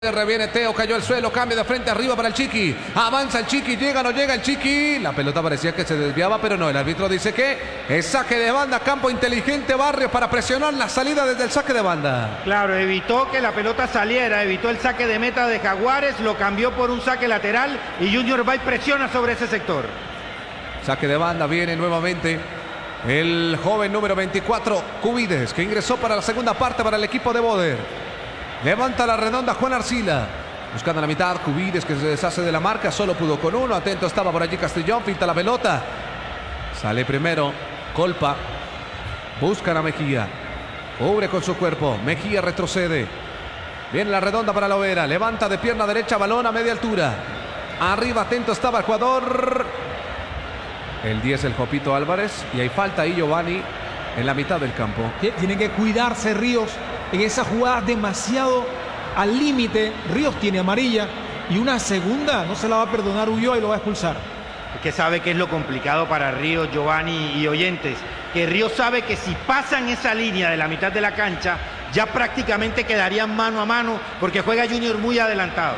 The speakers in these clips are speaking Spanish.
Reviene Teo, cayó al suelo, cambia de frente arriba para el Chiqui. Avanza el Chiqui, llega, no llega el Chiqui. La pelota parecía que se desviaba, pero no. El árbitro dice que es saque de banda, campo inteligente Barrios para presionar la salida desde el saque de banda. Claro, evitó que la pelota saliera, evitó el saque de meta de Jaguares, lo cambió por un saque lateral y Junior va y presiona sobre ese sector. Saque de banda, viene nuevamente el joven número 24, Cubides, que ingresó para la segunda parte para el equipo de Boder. Levanta la redonda Juan Arcila. Buscando la mitad, Cubides que se deshace de la marca. Solo pudo con uno. Atento estaba por allí Castrillón. Pinta la pelota. Sale primero Colpa. Buscan a Mejía. Cubre con su cuerpo. Mejía retrocede. Viene la redonda para Lovera. Levanta de pierna derecha. Balón a media altura. Arriba atento estaba el jugador. El 10 el Jopito Álvarez. Y hay falta ahí Giovanni en la mitad del campo. Tiene que cuidarse Ríos en esa jugada demasiado al límite. Ríos tiene amarilla y una segunda no se la va a perdonar Ulloa y lo va a expulsar. Es que sabe que es lo complicado para Ríos, Giovanni y oyentes, que Ríos sabe que si pasan esa línea de la mitad de la cancha ya prácticamente quedarían mano a mano porque juega Junior muy adelantado.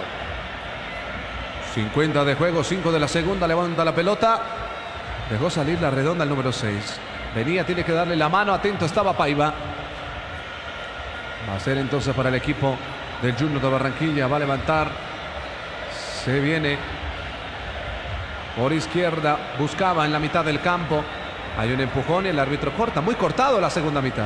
50 de juego, 5 de la segunda, levanta la pelota. Dejó salir la redonda el número 6. Venía, tiene que darle la mano, atento estaba Paiva. Va a ser entonces para el equipo del Junior de Barranquilla. Va a levantar. Se viene por izquierda. Buscaba en la mitad del campo. Hay un empujón y el árbitro corta. Muy cortado la segunda mitad.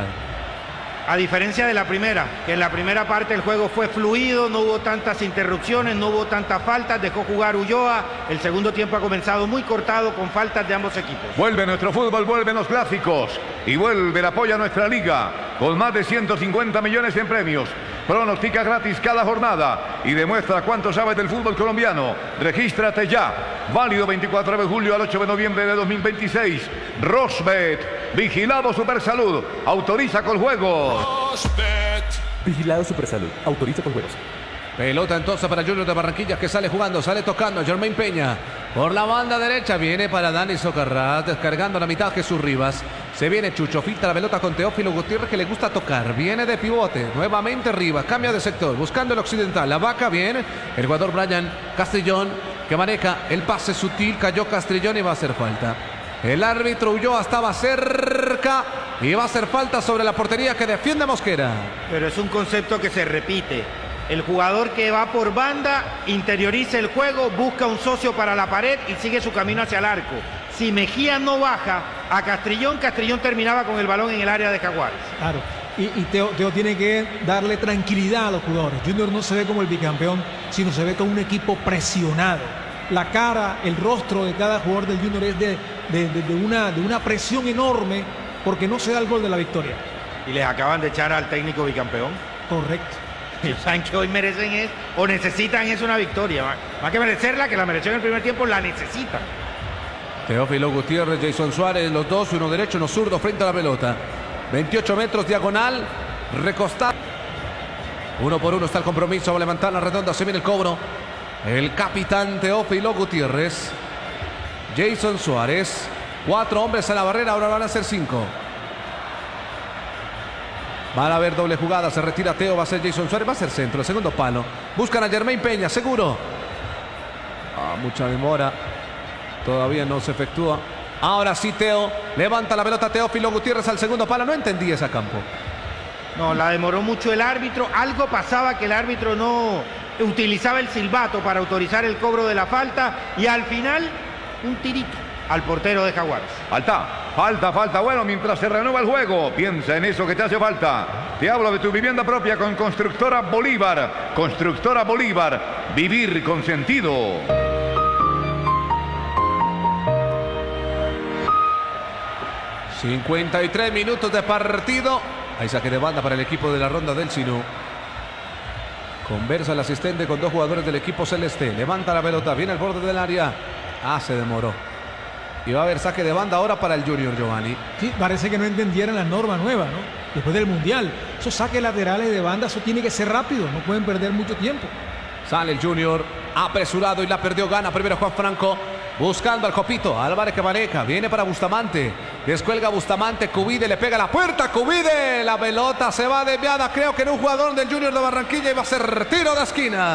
A diferencia de la primera, que en la primera parte el juego fue fluido, no hubo tantas interrupciones, no hubo tantas faltas, dejó jugar Ulloa. El segundo tiempo ha comenzado muy cortado con faltas de ambos equipos. Vuelve nuestro fútbol, vuelven los clásicos y vuelve el apoyo a nuestra liga con más de 150 millones en premios. Pronostica gratis cada jornada y demuestra cuánto sabes del fútbol colombiano. Regístrate ya. Válido 24 de julio al 8 de noviembre de 2026. Rosbet, Vigilado Supersalud, autoriza con juegos. Vigilado Supersalud, autoriza con juegos. Pelota entonces para Junior de Barranquilla que sale jugando, sale tocando. Germain Peña por la banda derecha. Viene para Dani Socarrás, descargando la mitad Jesús Rivas. Se viene Chucho, filtra la pelota con Teófilo Gutiérrez que le gusta tocar. Viene de pivote, nuevamente Rivas, cambia de sector, buscando el occidental. La vaca bien, el jugador Brian Castrillón que maneja el pase sutil. Cayó Castrillón y va a hacer falta. El árbitro Ulloa estaba cerca y va a hacer falta sobre la portería que defiende Mosquera. Pero es un concepto que se repite. El jugador que va por banda interioriza el juego, busca un socio para la pared y sigue su camino hacia el arco. Si Mejía no baja a Castrillón, Castrillón terminaba con el balón en el área de Jaguares. Claro, y Teo tiene que darle tranquilidad a los jugadores. Junior no se ve como el bicampeón, sino se ve como un equipo presionado. La cara, el rostro de cada jugador del Junior es de una presión enorme porque no se da el gol de la victoria. Y les acaban de echar al técnico bicampeón. Correcto. Ellos saben que hoy merecen es, o necesitan es una victoria. Más que merecerla, que la mereció en el primer tiempo, la necesitan. Teófilo Gutiérrez, Jason Suárez, los dos, uno derecho, uno zurdo frente a la pelota. 28 metros diagonal, recostado. Uno por uno está el compromiso, va a levantar la redonda, se viene el cobro. El capitán Teófilo Gutiérrez, Jason Suárez, 4 hombres a la barrera, ahora van a ser 5. Van a haber doble jugada, se retira Teo, va a ser Jason Suárez, va a ser centro, el segundo palo. Buscan a Germain Peña, seguro. Mucha demora, todavía no se efectúa. Ahora sí Teo, levanta la pelota Teófilo Gutiérrez al segundo palo, no entendí ese campo. No, la demoró mucho el árbitro, algo pasaba que el árbitro no utilizaba el silbato para autorizar el cobro de la falta y al final un tirito al portero de Jaguares. Falta. Bueno, mientras se renueva el juego, piensa en eso que te hace falta. Te hablo de tu vivienda propia con Constructora Bolívar. Constructora Bolívar, vivir con sentido. ...53 minutos de partido... Hay saque de banda para el equipo de la ronda del Sinú. Conversa el asistente con dos jugadores del equipo celeste. Levanta la pelota, viene al borde del área. Se demoró. Y va a haber saque de banda ahora para el Junior, Giovanni. Sí, parece que no entendieran la norma nueva, ¿no? Después del Mundial. Esos saques laterales de banda, eso tiene que ser rápido. No pueden perder mucho tiempo. Sale el Junior, apresurado y la perdió. Gana primero Juan Franco. Buscando al Copito. Álvarez que maneja. Viene para Bustamante. Descuelga Bustamante, Cubide le pega a la puerta, Cubide, la pelota se va desviada, creo que en un jugador del Junior de Barranquilla y va a ser tiro de esquina.